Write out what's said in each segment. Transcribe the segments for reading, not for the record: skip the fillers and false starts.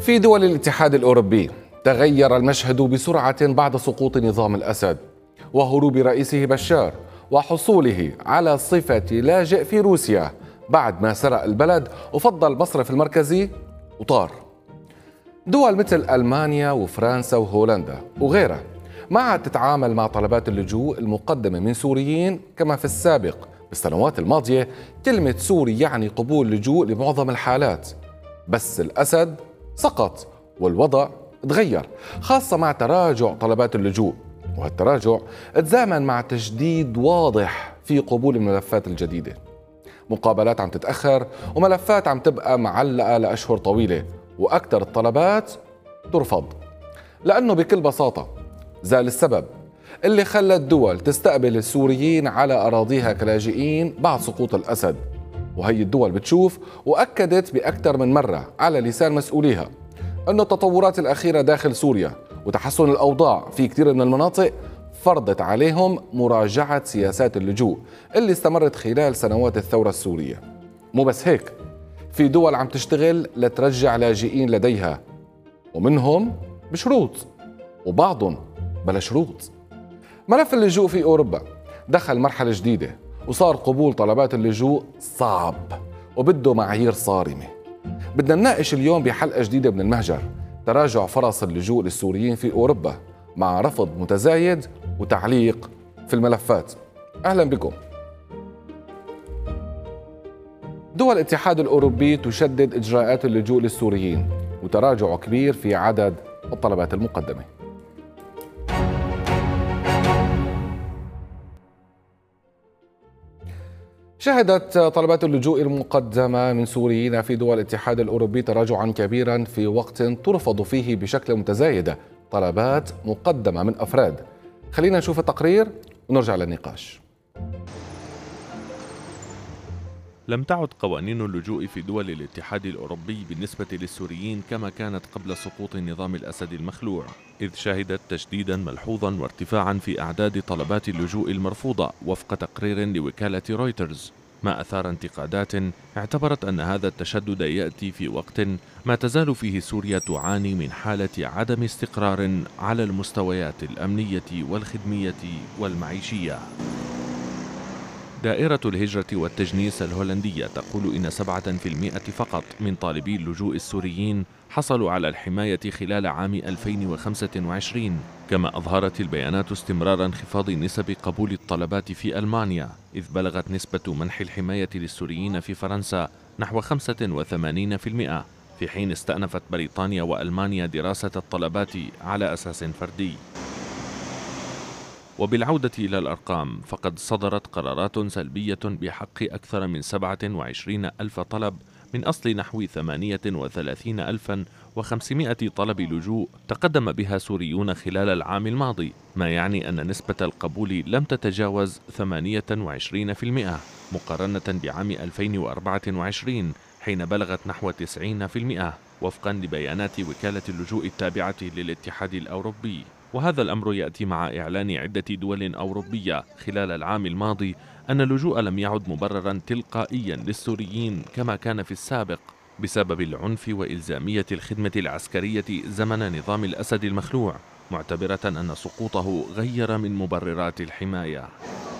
في دول الاتحاد الأوروبي تغير المشهد بسرعة بعد سقوط نظام الأسد وهروب رئيسه بشار وحصوله على صفة لاجئ في روسيا بعد ما سرق البلد وفضل المصرف المركزي وطار. دول مثل ألمانيا وفرنسا وهولندا وغيرها ما عاد تتعامل مع طلبات اللجوء المقدمة من سوريين كما في السابق. بالسنوات الماضية كلمة سوري يعني قبول لجوء لمعظم الحالات، بس الأسد سقط والوضع تغير، خاصة مع تراجع طلبات اللجوء، وهالتراجع تزامن مع تجديد واضح في قبول الملفات الجديدة. مقابلات عم تتأخر وملفات عم تبقى معلقة لأشهر طويلة، وأكثر الطلبات ترفض، لأنه بكل بساطة زال السبب اللي خلى الدول تستقبل السوريين على أراضيها كلاجئين بعد سقوط الأسد. وهي الدول بتشوف وأكدت بأكثر من مرة على لسان مسؤوليها أن التطورات الأخيرة داخل سوريا وتحسن الأوضاع في كثير من المناطق فرضت عليهم مراجعة سياسات اللجوء اللي استمرت خلال سنوات الثورة السورية. مو بس هيك، في دول عم تشتغل لترجع لاجئين لديها، ومنهم بشروط وبعضهم بلا شروط. ملف اللجوء في أوروبا دخل مرحلة جديدة وصار قبول طلبات اللجوء صعب وبده معايير صارمة. بدنا نناقش اليوم بحلقة جديدة من المهجر تراجع فرص اللجوء للسوريين في أوروبا مع رفض متزايد وتعليق في الملفات. أهلا بكم. دول الاتحاد الأوروبي تشدد إجراءات اللجوء للسوريين وتراجع كبير في عدد الطلبات المقدمة. شهدت طلبات اللجوء المقدمة من سوريين في دول الاتحاد الأوروبي تراجعا كبيرا في وقت ترفض فيه بشكل متزايد طلبات مقدمة من أفراد. خلينا نشوف التقرير ونرجع للنقاش. لم تعد قوانين اللجوء في دول الاتحاد الأوروبي بالنسبة للسوريين كما كانت قبل سقوط نظام الأسد المخلوع، إذ شهدت تشديدا ملحوظا وارتفاعا في أعداد طلبات اللجوء المرفوضة وفق تقرير لوكالة رويترز، ما أثار انتقادات اعتبرت أن هذا التشدد يأتي في وقت ما تزال فيه سوريا تعاني من حالة عدم استقرار على المستويات الأمنية والخدمية والمعيشية. دائرة الهجرة والتجنيس الهولندية تقول إن 7% فقط من طالبي اللجوء السوريين حصلوا على الحماية خلال عام 2025، كما أظهرت البيانات استمرار انخفاض نسب قبول الطلبات في ألمانيا، إذ بلغت نسبة منح الحماية للسوريين في فرنسا نحو 85%، في حين استأنفت بريطانيا وألمانيا دراسة الطلبات على أساس فردي. وبالعودة إلى الأرقام، فقد صدرت قرارات سلبية بحق أكثر من 27 ألف طلب من أصل نحو 38,500 طلب لجوء تقدم بها سوريون خلال العام الماضي، ما يعني أن نسبة القبول لم تتجاوز 28% مقارنة بعام 2024 حين بلغت نحو 90%، وفقا لبيانات وكالة اللجوء التابعة للاتحاد الأوروبي. وهذا الأمر يأتي مع إعلان عدة دول أوروبية خلال العام الماضي أن اللجوء لم يعد مبررا تلقائيا للسوريين كما كان في السابق بسبب العنف وإلزامية الخدمة العسكرية زمن نظام الأسد المخلوع، معتبرة أن سقوطه غير من مبررات الحماية.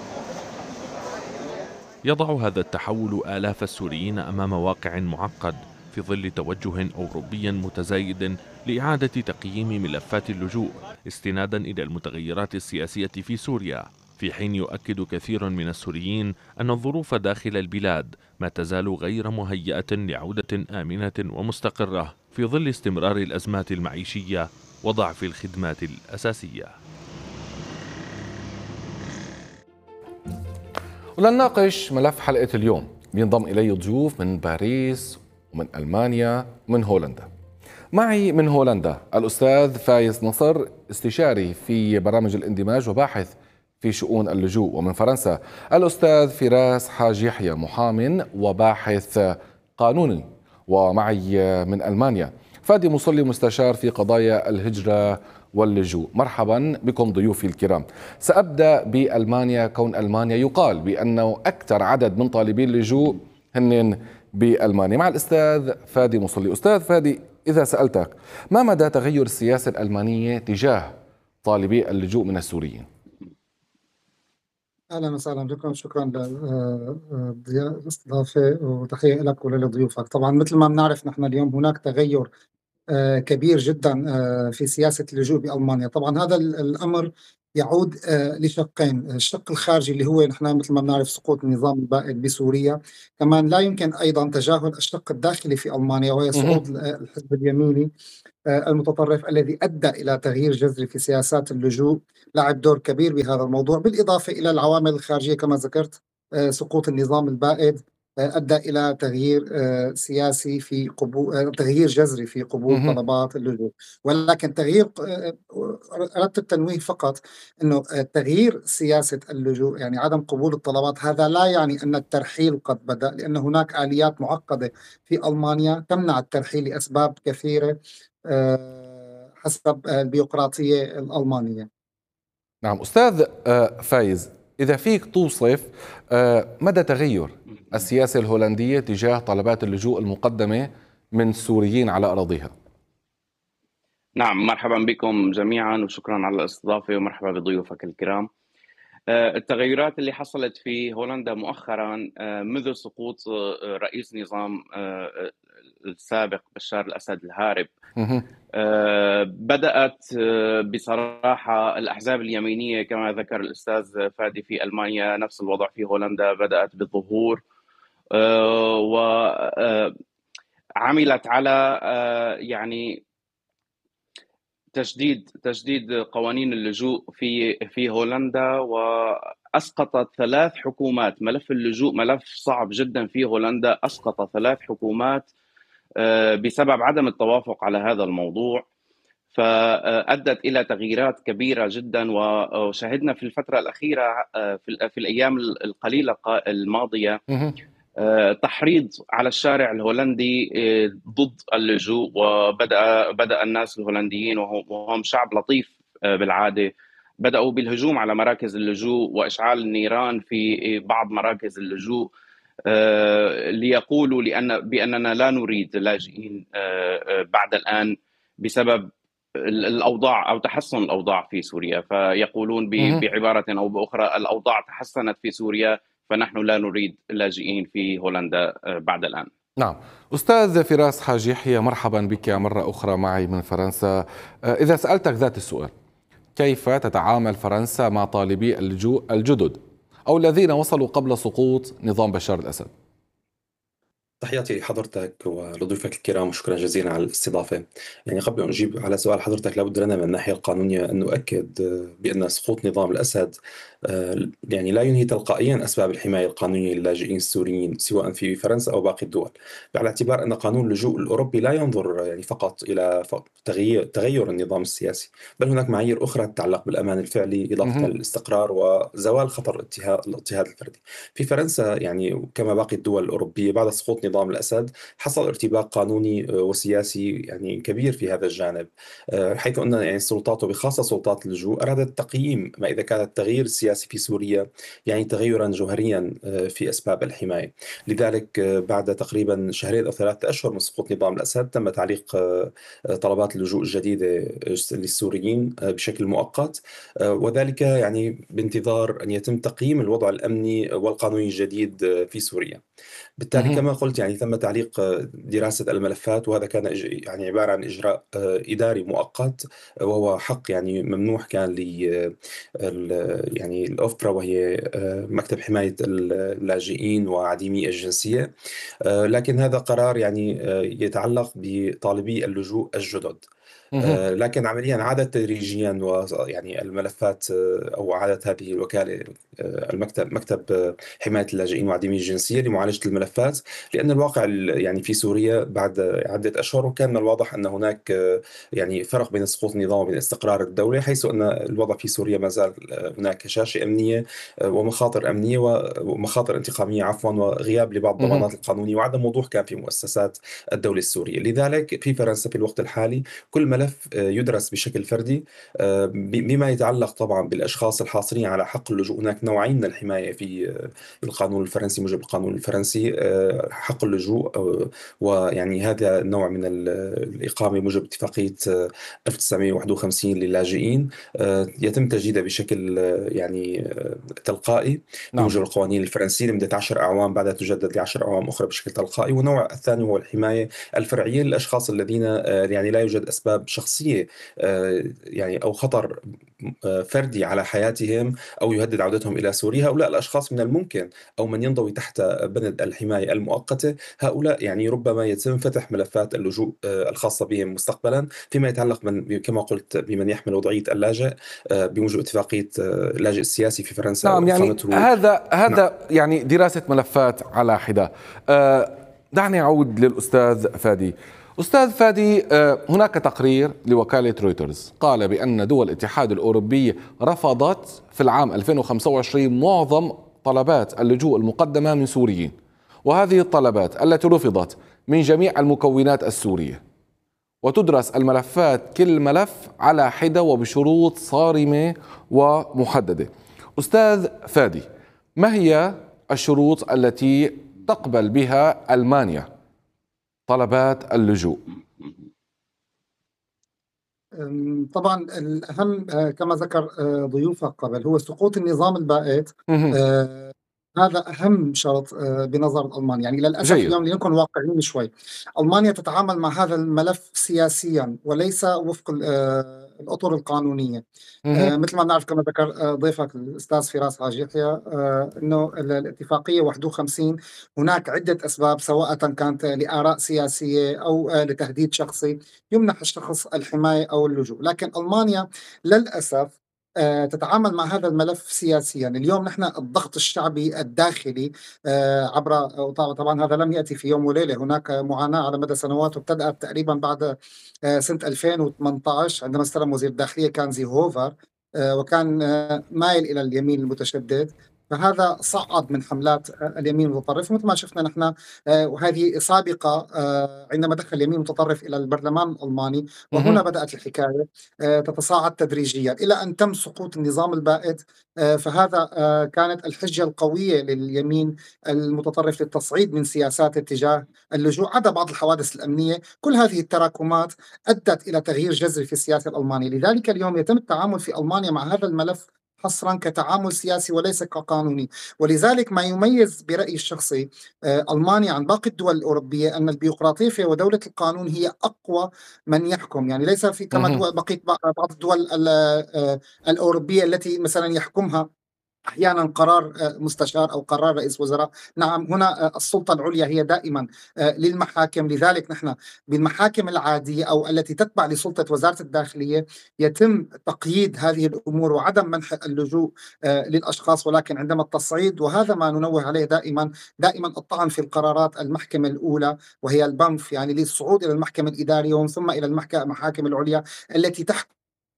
يضع هذا التحول آلاف السوريين أمام واقع معقد في ظل توجه أوروبي متزايد لإعادة تقييم ملفات اللجوء استنادا إلى المتغيرات السياسية في سوريا، في حين يؤكد كثير من السوريين أن الظروف داخل البلاد ما تزال غير مهيئة لعودة آمنة ومستقرة في ظل استمرار الأزمات المعيشية وضعف الخدمات الأساسية. ولنناقش ملف حلقة اليوم بينضم إلي ضيوف من باريس ومن ألمانيا ومن هولندا. معي من هولندا الأستاذ فايز نصر، استشاري في برامج الاندماج وباحث في شؤون اللجوء. ومن فرنسا الأستاذ فراس حاج يحيى، محام وباحث قانوني. ومعي من ألمانيا فادي مصلي، مستشار في قضايا الهجرة واللجوء. مرحبا بكم ضيوفي الكرام. سأبدأ بألمانيا، كون ألمانيا يقال بأنه أكثر عدد من طالبي اللجوء هن بألمانيا مع الأستاذ فادي مصلي. أستاذ فادي، إذا سألتك ما مدى تغير السياسة الألمانية تجاه طالبي اللجوء من السوريين؟ اهلا وسهلا بكم. شكرا للاستضافه، وتحيه لك ولضيوفك. طبعا مثل ما بنعرف نحن اليوم هناك تغير كبير جدا في سياسه اللجوء بالمانيا. طبعا هذا الامر يعود لشقين: الشق الخارجي اللي هو نحن مثل ما بنعرف سقوط النظام البائد بسوريا. كمان لا يمكن ايضا تجاهل الشق الداخلي في المانيا، وهي صعود الحزب اليميني المتطرف الذي أدى إلى تغيير جذري في سياسات اللجوء، لعب دور كبير بهذا الموضوع، بالإضافة إلى العوامل الخارجية كما ذكرت. سقوط النظام البائد أدى إلى تغيير سياسي في قبول، تغيير جذري في قبول طلبات اللجوء. ولكن تغيير، أردت التنويه فقط أنه تغيير سياسة اللجوء يعني عدم قبول الطلبات، هذا لا يعني أن الترحيل قد بدأ، لأن هناك آليات معقدة في ألمانيا تمنع الترحيل لأسباب كثيرة حسب البيروقراطية الألمانية. نعم أستاذ فايز، إذا فيك توصف مدى تغير السياسة الهولندية تجاه طلبات اللجوء المقدمة من السوريين على أراضيها. نعم، مرحبا بكم جميعا وشكرا على الاستضافة ومرحبا بضيوفك الكرام. التغيرات اللي حصلت في هولندا مؤخرا منذ سقوط رئيس نظام السابق بشار الأسد الهارب، بدأت بصراحة الأحزاب اليمينية كما ذكر الأستاذ فادي في ألمانيا، نفس الوضع في هولندا، بدأت بالظهور وعملت على يعني تجديد قوانين اللجوء في هولندا، وأسقطت 3 حكومات. ملف اللجوء ملف صعب جدا في هولندا، أسقط 3 حكومات بسبب عدم التوافق على هذا الموضوع، فأدت إلى تغييرات كبيرة جدا. وشهدنا في الفترة الأخيرة في الأيام القليلة الماضية تحريض على الشارع الهولندي ضد اللجوء، وبدأ الناس الهولنديين وهم شعب لطيف بالعادة بدأوا بالهجوم على مراكز اللجوء وإشعال النيران في بعض مراكز اللجوء ليقولوا بأننا لا نريد لاجئين بعد الآن بسبب الأوضاع أو تحسن الأوضاع في سوريا. فيقولون بعبارة أو بأخرى الأوضاع تحسنت في سوريا، فنحن لا نريد لاجئين في هولندا بعد الآن. نعم أستاذ فراس حاج يحيى، مرحبا بك مرة أخرى معي من فرنسا. إذا سألتك ذات السؤال، كيف تتعامل فرنسا مع طالبي اللجوء الجدد أو الذين وصلوا قبل سقوط نظام بشار الأسد؟ تحياتي لحضرتك ولضيوفك الكرام وشكرا جزيلا على الاستضافة. يعني قبل أن أجيب على سؤال حضرتك لابد لنا من الناحية القانونية أن نؤكد بأن سقوط نظام الأسد يعني لا ينهي تلقائيا أسباب الحماية القانونية للاجئين السوريين سواء في فرنسا أو باقي الدول، على اعتبار أن قانون اللجوء الأوروبي لا ينظر يعني فقط إلى تغير النظام السياسي، بل هناك معايير أخرى تتعلق بالأمان الفعلي إضافة للاستقرار وزوال خطر الاضطهاد الفردي. في فرنسا يعني كما باقي الدول الأوروبية بعد سقوط نظام الأسد حصل ارتباك قانوني وسياسي يعني كبير في هذا الجانب، حيث أن يعني السلطات وبخاصة سلطات اللجوء أرادت تقييم ما إذا كان التغيير السياسي في سوريا يعني تغيرا جوهريا في أسباب الحماية. لذلك بعد تقريبا 2 أو 3 أشهر من سقوط نظام الأسد تم تعليق طلبات اللجوء الجديدة للسوريين بشكل مؤقت، وذلك يعني بانتظار أن يتم تقييم الوضع الأمني والقانوني الجديد في سوريا. بالتالي كما قلت يعني تم تعليق دراسة الملفات، وهذا كان يعني عبارة عن إجراء إداري مؤقت، وهو حق يعني ممنوح كان ل يعني الأوفرا، وهي مكتب حماية اللاجئين وعديمي الجنسية، لكن هذا قرار يعني يتعلق بطالبي اللجوء الجدد. لكن عمليا عادت تدريجيا، ويعني الملفات أو عادت هذه الوكالة مكتب حماية اللاجئين وعديمي الجنسية لمعالجة الملفات، لأن الواقع يعني في سوريا بعد عدة أشهر وكان من الواضح أن هناك يعني فرق بين سقوط النظام وبين استقرار الدولة، حيث أن الوضع في سوريا ما زال هناك هشاشة أمنية ومخاطر أمنية ومخاطر انتقامية عفوا، وغياب لبعض الضمانات القانونية وعدم وضوح كان في مؤسسات الدولة السورية. لذلك في فرنسا في الوقت الحالي كل ملف يدرس بشكل فردي بما يتعلق طبعا بالأشخاص الحاصلين على حق اللجوء. هناك نوعين من الحماية في القانون الفرنسي موجب القانون الفرنسي: حق حق اللجوء، ويعني هذا النوع من الإقامة موجب اتفاقية 1951 للاجئين يتم تجديدها بشكل يعني تلقائي نعم. بموجب القوانين الفرنسية لمدة 10 أعوام، بعدها تجدد ل10 أعوام أخرى بشكل تلقائي. والنوع الثاني هو الحماية الفرعية للأشخاص الذين يعني لا يوجد أسباب شخصية يعني أو خطر فردي على حياتهم أو يهدد عودتهم إلى سوريا. هؤلاء الأشخاص من الممكن أو من ينضوي تحت بند الحماية المؤقتة، هؤلاء يعني ربما يتم فتح ملفات اللجوء الخاصة بهم مستقبلا فيما يتعلق كما قلت بمن يحمل وضعية اللاجئ بموجب اتفاقية اللاجئ السياسي في فرنسا نعم، يعني وإقامته. هذا يعني دراسة ملفات على حدة. دعني أعود للأستاذ فادي. أستاذ فادي، هناك تقرير لوكالة رويترز قال بأن دول الاتحاد الأوروبي رفضت في العام 2025 معظم طلبات اللجوء المقدمة من سوريين، وهذه الطلبات التي رفضت من جميع المكونات السورية، وتدرس الملفات كل ملف على حدة وبشروط صارمة ومحددة. أستاذ فادي، ما هي الشروط التي تقبل بها ألمانيا طلبات اللجوء؟ طبعا الأهم كما ذكر ضيوفك قبل هو سقوط النظام البائد. هذا أهم شرط بنظر ألمانيا. يعني للأسف جيد. اليوم لنكون واقعيين شوي، ألمانيا تتعامل مع هذا الملف سياسيا وليس وفق الأطر القانونية. مثل ما نعرف كما ذكر ضيفك الأستاذ فراس حاج يحيى أنه الاتفاقية 51 هناك عدة أسباب، سواء كانت لآراء سياسية أو لتهديد شخصي، يمنح الشخص الحماية أو اللجوء. لكن ألمانيا للأسف تتعامل مع هذا الملف سياسيا. اليوم نحن الضغط الشعبي الداخلي عبر، طبعا هذا لم يأتي في يوم وليلة، هناك معاناة على مدى سنوات، وابتدأت تقريبا بعد سنة 2018 عندما استلم وزير الداخلية كان زيهوفر، وكان مايل إلى اليمين المتشدد، فهذا صعد من حملات اليمين المتطرف مثل ما شفنا نحن. وهذه سابقة عندما دخل اليمين المتطرف إلى البرلمان الألماني، وهنا بدأت الحكاية تتصاعد تدريجيا إلى أن تم سقوط النظام البائد. فهذا كانت الحجة القوية لليمين المتطرف للتصعيد من سياسات اتجاه اللجوء، عدا بعض الحوادث الأمنية. كل هذه التراكمات أدت إلى تغيير جذري في السياسة الألمانية. لذلك اليوم يتم التعامل في ألمانيا مع هذا الملف حصرا كتعامل سياسي وليس كقانوني. ولذلك ما يميز برأيي الشخصي ألمانيا عن باقي الدول الأوروبية أن البيروقراطية ودولة القانون هي أقوى من يحكم. يعني ليس في كما بقية بعض الدول الأوروبية التي مثلا يحكمها أحيانا قرار مستشار أو قرار رئيس وزراء. نعم، هنا السلطة العليا هي دائما للمحاكم. لذلك نحن بالمحاكم العادية أو التي تتبع لسلطة وزارة الداخلية يتم تقييد هذه الأمور وعدم منح اللجوء للأشخاص، ولكن عندما التصعيد، وهذا ما ننوه عليه دائما الطعن في القرارات المحكمة الأولى وهي البنف، يعني للصعود إلى المحكمة الإدارية ومن ثم إلى المحاكم العليا التي تحكم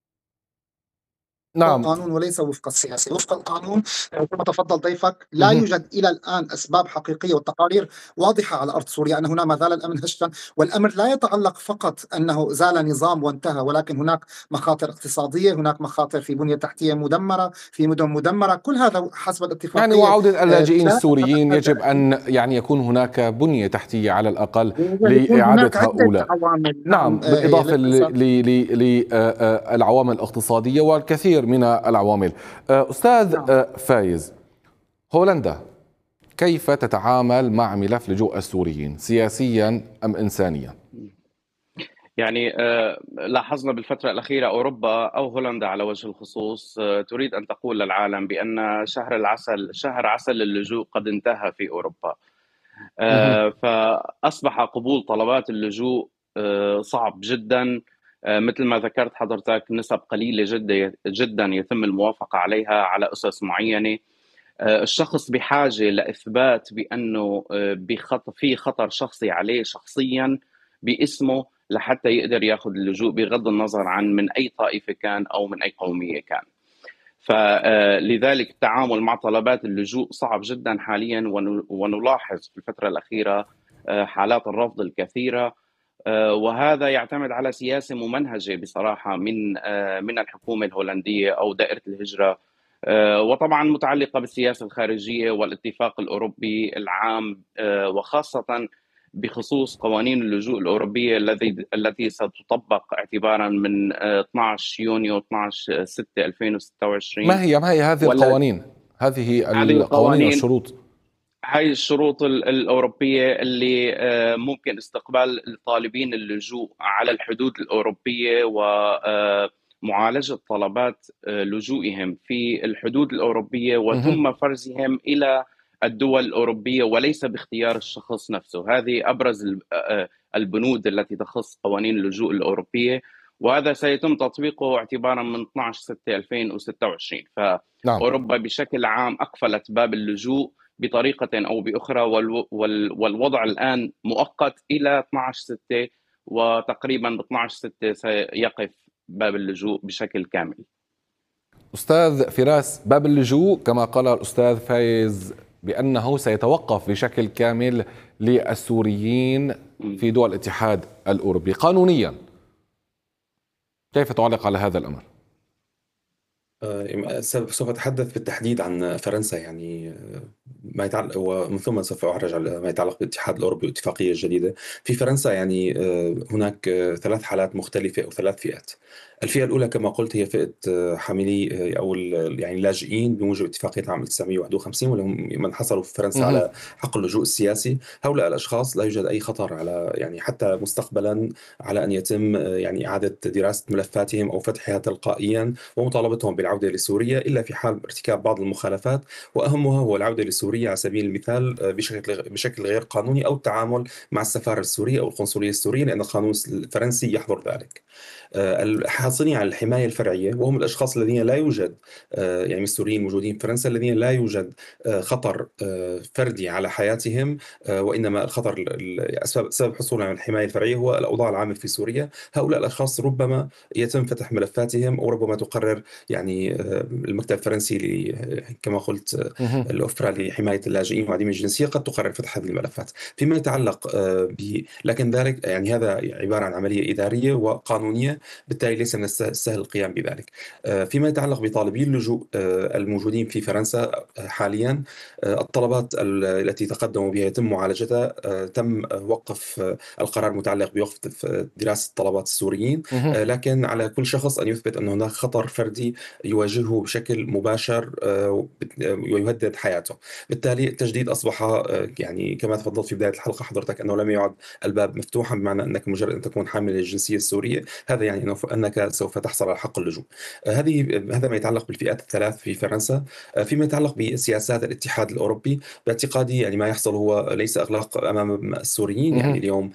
نعم. القانون وليس وفق السياسة. وفق القانون كما تفضل ضيفك لا يوجد إلى الآن أسباب حقيقية، والتقارير واضحة على أرض سوريا أن هنا ما زال الأمن هشا. والأمر لا يتعلق فقط أنه زال نظام وانتهى، ولكن هناك مخاطر اقتصادية، هناك مخاطر في بنية تحتية مدمرة، في مدن مدمرة. كل هذا حسب الاتفاقية. يعني وعودة اللاجئين السوريين يجب أن يعني يكون هناك بنية تحتية على الأقل لإعادة هؤلاء. نعم، بالإضافة للعوامل الاقتصادية والكثير من العوامل. أستاذ فايز، هولندا كيف تتعامل مع ملف لجوء السوريين سياسيا أم إنسانيا؟ يعني لاحظنا بالفترة الأخيرة أوروبا أو هولندا على وجه الخصوص تريد أن تقول للعالم بأن شهر عسل اللجوء قد انتهى في أوروبا. فأصبح قبول طلبات اللجوء صعب جدا. مثل ما ذكرت حضرتك، نسب قليلة جدا يتم الموافقة عليها على أسس معينة. الشخص بحاجة لإثبات بأنه في خطر شخصي عليه شخصيا باسمه لحتى يقدر ياخذ اللجوء، بغض النظر عن من أي طائفة كان أو من أي قومية كان. فلذلك التعامل مع طلبات اللجوء صعب جدا حاليا، ونلاحظ في الفترة الأخيرة حالات الرفض الكثيرة، وهذا يعتمد على سياسة ممنهجة بصراحة من الحكومة الهولندية أو دائرة الهجرة وطبعا متعلقة بالسياسة الخارجية والاتفاق الأوروبي العام، وخاصة بخصوص قوانين اللجوء الأوروبية التي ستطبق اعتبارا من 12 يونيو 12 6 2026. ما هي هذه القوانين؟ هذه هذه القوانين القوانين، والشروط. هاي الشروط الأوروبية اللي ممكن استقبال طالبين اللجوء على الحدود الأوروبية ومعالجة طلبات لجوئهم في الحدود الأوروبية وثم فرزهم إلى الدول الأوروبية وليس باختيار الشخص نفسه. هذه أبرز البنود التي تخص قوانين اللجوء الأوروبية، وهذا سيتم تطبيقه اعتبارا من 12/6/2026. نعم. فأوروبا بشكل عام أقفلت باب اللجوء بطريقة أو بأخرى، والوضع الآن مؤقت إلى 12/6، وتقريبا ب 12/6 سيقف باب اللجوء بشكل كامل. أستاذ فراس، باب اللجوء كما قال الأستاذ فايز بأنه سيتوقف بشكل كامل للسوريين في دول الاتحاد الأوروبي قانونيا، كيف تعلق على هذا الأمر؟ سوف أتحدث بالتحديد عن فرنسا، يعني ما يتعلق، ومن ثم سوف أعرج على ما يتعلق بالاتحاد الأوروبي والاتفاقية الجديدة. في فرنسا يعني هناك 3 حالات مختلفة أو 3 فئات. الفئة الأولى كما قلت هي فئة حاملي أو يعني اللاجئين بموجب اتفاقية عام 1951، واللي هم من حصلوا في فرنسا على حق اللجوء السياسي. هؤلاء الأشخاص لا يوجد أي خطر على يعني حتى مستقبلا على أن يتم يعني إعادة دراسة ملفاتهم أو فتحها تلقائيا ومطالبتهم بالعودة لسوريا إلا في حال ارتكاب بعض المخالفات، وأهمها هو العودة لسوريا على سبيل المثال بشكل غير قانوني أو التعامل مع السفارة السورية أو القنصلية السورية، لأن القانون الفرنسي يحظر ذلك. الحاصلين على الحماية الفرعية وهم الأشخاص الذين لا يوجد يعني السوريين الموجودين في فرنسا الذين لا يوجد خطر فردي على حياتهم، وإنما الخطر سبب حصولهم على الحماية الفرعية هو الأوضاع العامة في سوريا. هؤلاء الأشخاص ربما يتم فتح ملفاتهم، أو ربما تقرر يعني المكتب الفرنسي كما قلت الأوفرا لحماية اللاجئين وعديم الجنسية قد تقرر فتح هذه الملفات. فيما يتعلق لكن ذلك يعني هذا عبارة عن عملية إدارية وقانونية، بالتالي ليس من السهل القيام بذلك. فيما يتعلق بطالبي اللجوء الموجودين في فرنسا حاليا، الطلبات التي تقدموا بها يتم معالجتها. تم وقف القرار المتعلق بوقف دراسة طلبات السوريين، لكن على كل شخص أن يثبت أن هناك خطر فردي يواجهه بشكل مباشر ويهدد حياته. بالتالي التجديد أصبح يعني كما تفضلت في بداية الحلقة حضرتك أنه لم يعد الباب مفتوحا، بمعنى أنك مجرد أن تكون حامل للجنسية السورية هذا يعني أنك سوف تحصل على حق اللجوء. هذا ما يتعلق بالفئات الثلاث في فرنسا. فيما يتعلق بسياسات الاتحاد الأوروبي، باعتقادي يعني ما يحصل هو ليس إغلاق أمام السوريين. يعني اليوم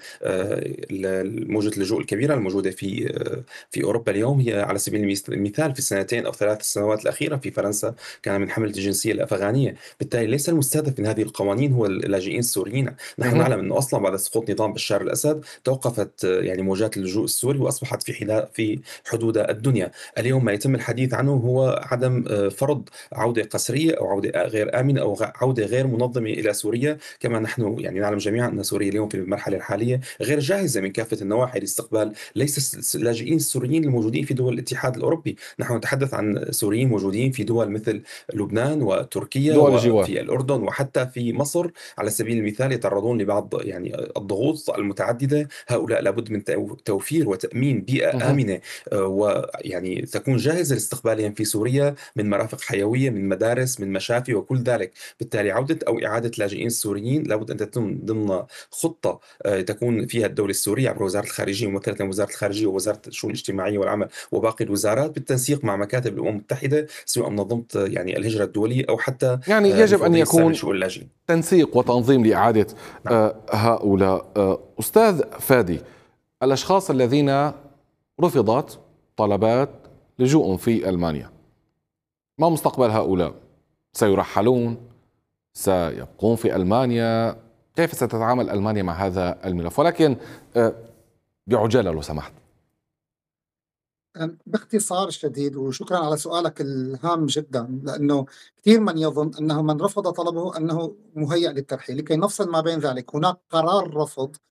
موجة اللجوء الكبيرة الموجودة في أوروبا اليوم هي على سبيل المثال في السنتين أو 3 سنوات الأخيرة في فرنسا كان من حملة الجنسية الأفغانية. بالتالي ليس المستهدف من هذه القوانين هو اللاجئين السوريين. نحن نعلم أنه أصلا بعد سقوط نظام بشار الأسد توقفت يعني موجات اللجوء السوري وأصبحت في حدود الدنيا. اليوم ما يتم الحديث عنه هو عدم فرض عودة قسرية أو عودة غير آمنة أو عودة غير منظمة إلى سوريا، كما نحن يعني نعلم جميعا أن سوريا اليوم في المرحلة الحالية غير جاهزة من كافة النواحي لاستقبال ليس اللاجئين السوريين الموجودين في دول الاتحاد الأوروبي. نحن نتحدث عن سوريين موجودين في دول مثل لبنان وتركيا دول الجوار، وفي الأردن وحتى في مصر على سبيل المثال، يتعرضون لبعض يعني الضغوط المتعددة. هؤلاء لابد من توفير وتأمين بيئة آمنة ويعني تكون جاهزة لاستقبالهم في سوريا من مرافق حيوية، من مدارس، من مشافي وكل ذلك. بالتالي عودة أو إعادة لاجئين السوريين لابد أن تتم ضمن خطة تكون فيها الدولة السورية عبر وزارة الخارجية، ممثلة وزارة الخارجية ووزارة الشؤون الاجتماعية والعمل وباقي الوزارات، بالتنسيق مع مكاتب الأمم المتحدة سواء منظمة يعني الهجرة الدولية أو حتى يعني يجب أن يكون تنسيق وتنظيم لإعادة هؤلاء. أستاذ فادي، الأشخاص الذين رفضت طلبات لجوء في ألمانيا، ما مستقبل هؤلاء؟ سيرحلون؟ سيبقون في ألمانيا؟ كيف ستتعامل ألمانيا مع هذا الملف؟ ولكن بعجالة لو سمحت. باختصار شديد، وشكرا على سؤالك الهام جدا، لأنه كثير من يظن أنه من رفض طلبه أنه مهيأ للترحيل. لكي نفصل ما بين ذلك، هناك قرار رفض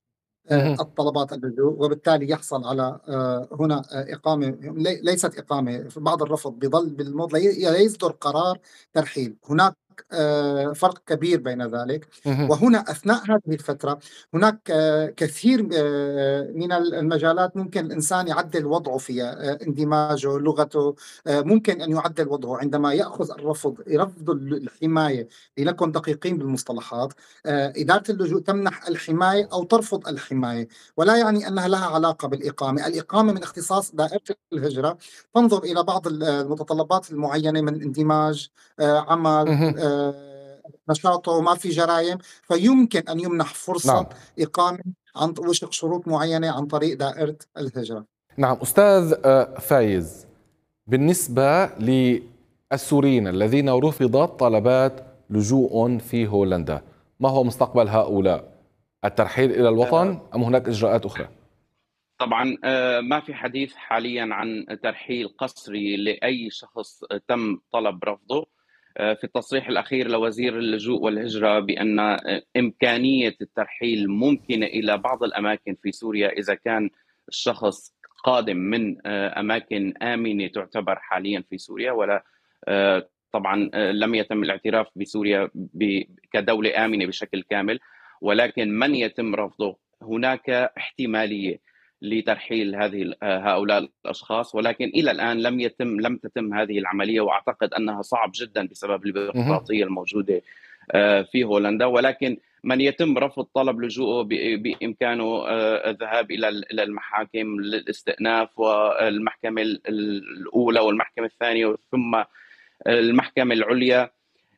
الطلبات اللجوء، وبالتالي يحصل على هنا إقامة، ليست إقامة، في بعض الرفض بيظل بالموضوع لا يصدر قرار ترحيل. هناك فرق كبير بين ذلك. وهنا أثناء هذه الفترة هناك كثير من المجالات ممكن الإنسان يعدل وضعه فيها، اندماجه، لغته، ممكن أن يعدل وضعه عندما يأخذ يرفض الحماية. لنكن دقيقين بالمصطلحات. إدارة اللجوء تمنح الحماية أو ترفض الحماية، ولا يعني أنها لها علاقة بالإقامة. الإقامة من اختصاص دائرة الهجرة، تنظر إلى بعض المتطلبات المعينة من اندماج، عمل، نشاطه، ما في جرائم، فيمكن أن يمنح فرصة نعم. إقامة عن وفق شروط معينة عن طريق دائرة الهجرة. نعم أستاذ فايز، بالنسبة للسوريين الذين رفضت طلبات لجوء في هولندا، ما هو مستقبل هؤلاء؟ الترحيل إلى الوطن أم هناك إجراءات أخرى؟ طبعا ما في حديث حاليا عن ترحيل قسري لأي شخص تم طلب رفضه. في التصريح الأخير لوزير اللجوء والهجرة بأن إمكانية الترحيل ممكنة إلى بعض الأماكن في سوريا إذا كان الشخص قادم من أماكن آمنة تعتبر حاليا في سوريا، ولا طبعا لم يتم الاعتراف بسوريا كدولة آمنة بشكل كامل. ولكن من يتم رفضه هناك احتمالية لترحيل هؤلاء الأشخاص، ولكن إلى الآن لم تتم هذه العملية، وأعتقد أنها صعب جدا بسبب البيروقراطية الموجودة في هولندا. ولكن من يتم رفض طلب لجوءه بإمكانه الذهاب إلى المحاكم للاستئناف، والمحكمة الأولى والمحكمة الثانية ثم المحكمة العليا.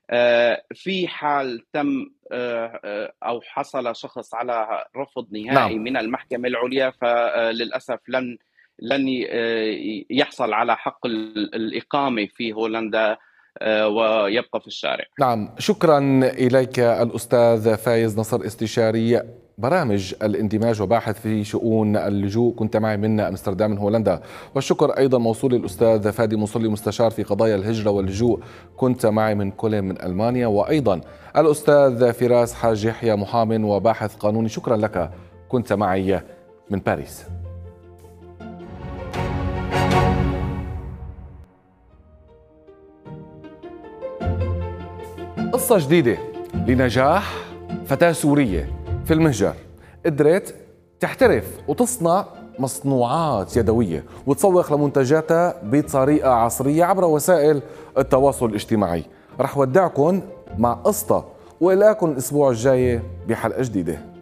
في حال تم أو حصل شخص على رفض نهائي نعم. من المحكمة العليا، فللأسف لن يحصل على حق الإقامة في هولندا ويبقى في الشارع. نعم، شكرا إليك الأستاذ فايز نصر، استشاري برامج الاندماج وباحث في شؤون اللجوء، كنت معي من أمستردام من هولندا. والشكر أيضا موصول للأستاذ فادي مصلي، مستشار في قضايا الهجرة واللجوء، كنت معي من كولن من ألمانيا. وأيضا الأستاذ فراس حاج يحيى، محامٍ وباحث قانوني، شكرا لك، كنت معي من باريس. قصة جديدة لنجاح فتاة سورية في المهجر، قدرت تحترف وتصنع مصنوعات يدوية وتسوق لمنتجاتها بطريقة عصرية عبر وسائل التواصل الاجتماعي. رح ودعكم مع قصة، وإليكم الأسبوع الجاي بحلقة جديدة.